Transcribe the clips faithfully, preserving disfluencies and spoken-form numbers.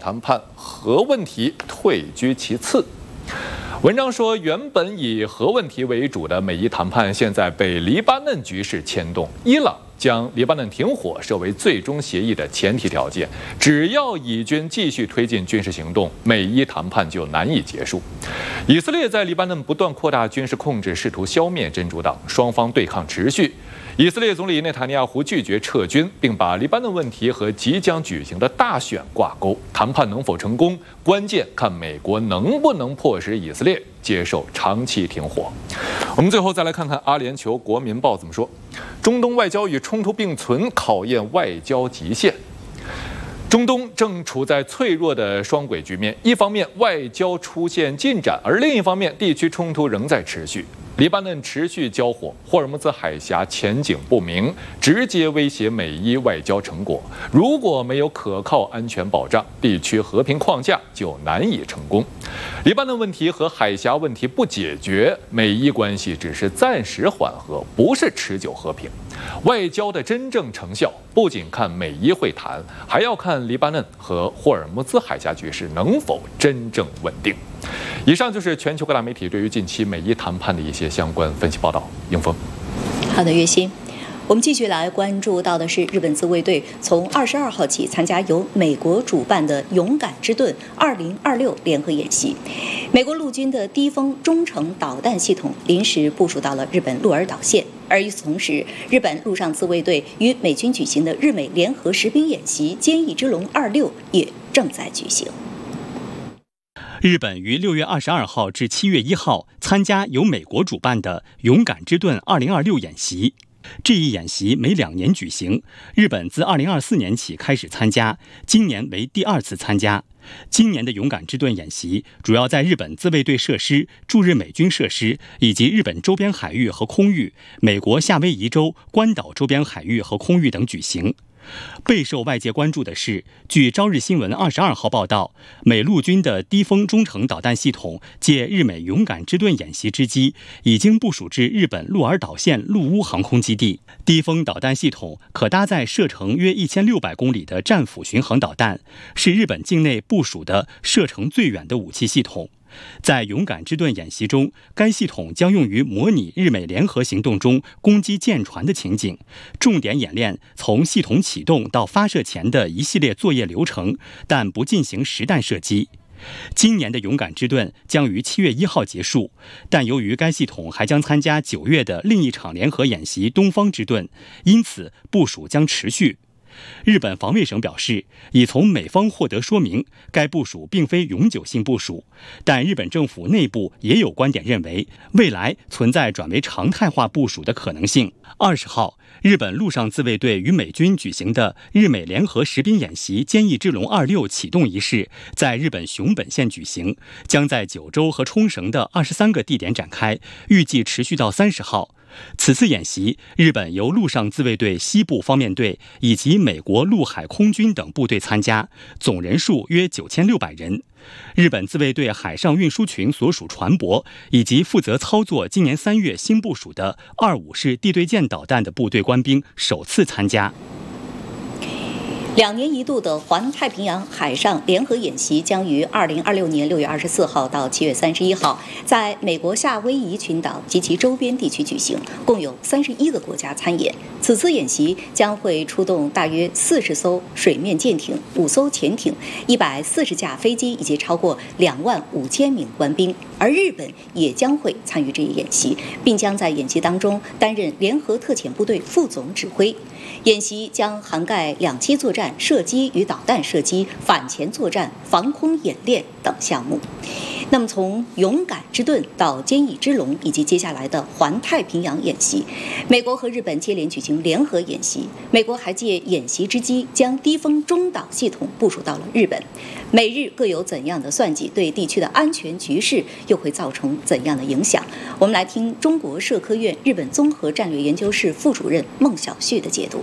谈判，核问题退居其次。文章说，原本以核问题为主的美伊谈判，现在被黎巴嫩局势牵动。伊朗将黎巴嫩停火设为最终协议的前提条件，只要以军继续推进军事行动，美伊谈判就难以结束。以色列在黎巴嫩不断扩大军事控制，试图消灭真主党，双方对抗持续。以色列总理内塔尼亚胡拒绝撤军，并把黎巴嫩问题和即将举行的大选挂钩。谈判能否成功，关键看美国能不能迫使以色列接受长期停火。我们最后再来看看阿联酋国民报怎么说：中东外交与冲突并存，考验外交极限。中东正处在脆弱的双轨局面，一方面外交出现进展，而另一方面地区冲突仍在持续。黎巴嫩持续交火，霍尔木兹海峡前景不明，直接威胁美伊外交成果。如果没有可靠安全保障，地区和平框架就难以成功。黎巴嫩问题和海峡问题不解决，美伊关系只是暂时缓和，不是持久和平。外交的真正成效，不仅看美伊会谈，还要看黎巴嫩和霍尔木兹海峡局势能否真正稳定。以上就是全球各大媒体对于近期美伊谈判的一些相关分析报道。迎风， 好的，月薪。我们继续来关注到的是，日本自卫队从二十二号起参加由美国主办的“勇敢之盾”二零二六联合演习。美国陆军的低风中程导弹系统临时部署到了日本鹿儿岛县，而与此同时，日本陆上自卫队与美军举行的日美联合实兵演习“坚毅之龙二六”也正在举行。 日本于六月二十二号至七月一号参加由美国主办的“勇敢之盾二零二六”演习。这一演习每两年举行，日本自二零二四年起开始参加，今年为第二次参加。今年的勇敢之盾演习主要在日本自卫队设施、驻日美军设施以及日本周边海域和空域、美国夏威夷州、关岛周边海域和空域等举行。备受外界关注的是，据朝日新闻二十二号报道，美陆军的低风中程导弹系统借日美勇敢之盾演习之机，已经部署至日本鹿儿岛县陆屋航空基地。低风导弹系统可搭载射程约一千六百公里的战斧巡航导弹，是日本境内部署的射程最远的武器系统。在勇敢之盾演习中，该系统将用于模拟日美联合行动中攻击舰船的情景，重点演练从系统启动到发射前的一系列作业流程，但不进行实弹射击。今年的勇敢之盾将于七月一号结束，但由于该系统还将参加九月的另一场联合演习东方之盾，因此部署将持续。日本防卫省表示，已从美方获得说明，该部署并非永久性部署，但日本政府内部也有观点认为，未来存在转为常态化部署的可能性。二十号，日本陆上自卫队与美军举行的日美联合实兵演习“坚毅之龙二六”启动仪式在日本熊本县举行，将在九州和冲绳的二十三个地点展开，预计持续到三十号。此次演习，日本由陆上自卫队西部方面队以及美国陆海空军等部队参加，总人数约九千六百人。日本自卫队海上运输群所属船舶以及负责操作今年三月新部署的二五式地对舰导弹的部队官兵首次参加。 两年一度的环太平洋海上联合演习将于二零二六年六月二十四号到七月三十一号在美国夏威夷群岛及其周边地区举行，共有三十一个国家参演。此次演习将会出动大约四十艘水面舰艇、五艘潜艇、一百四十架飞机以及超过两万五千名官兵，而日本也将会参与这一演习，并将在演习当中担任联合特遣部队副总指挥。演习将涵盖两栖作战、射击与导弹射击、反潜作战、防空演练等项目。那么，从勇敢之盾到坚毅之龙，以及接下来的环太平洋演习，美国和日本接连举行联合演习。美国还借演习之机将低风中导系统部署到了日本。美日各有怎样的算计？对地区的安全局势又会造成怎样的影响？我们来听中国社科院日本综合战略研究室副主任孟晓旭的解读。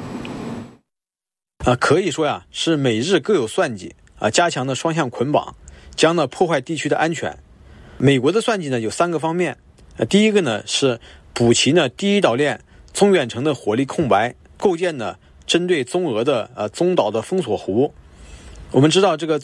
啊，可以说呀，是美日各有算计啊，加强的双向捆绑，将呢破坏地区的安全。美国的算计呢有三个方面，呃，第一个呢是补齐呢第一岛链中远程的火力空白，构建呢针对中俄的呃中岛的封锁湖。我们知道这个